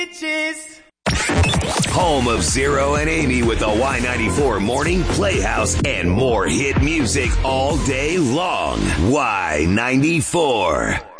Home of Zero and Amy with the Y94 Morning Playhouse and more hit music all day long. Y94.